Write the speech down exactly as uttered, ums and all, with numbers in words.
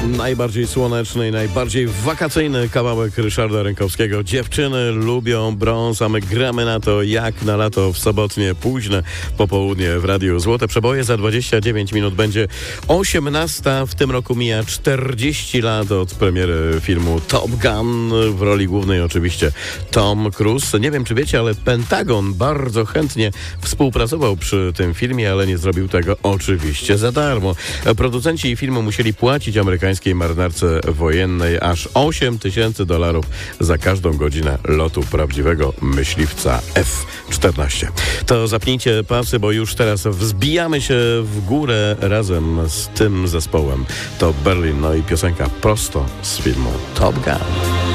Najbardziej słoneczny i najbardziej wakacyjny kawałek Ryszarda Rękowskiego. Dziewczyny lubią brąz, a my gramy na to jak na lato w sobotnie późne popołudnie w Radiu Złote Przeboje. Za dwadzieścia dziewięć minut będzie osiemnasta. W tym roku mija czterdzieści lat od premiery filmu Top Gun. W roli głównej oczywiście Tom Cruise. Nie wiem, czy wiecie, ale Pentagon bardzo chętnie współpracował przy tym filmie, ale nie zrobił tego oczywiście za darmo. Producenci filmu musieli płacić amerykańskiej marynarce wojennej aż osiem tysięcy dolarów za każdą godzinę lotu prawdziwego myśliwca F czternaście. To zapnijcie pasy, bo już teraz wzbijamy się w górę razem z tym zespołem. To Berlin, no i piosenka prosto z filmu Top Gun.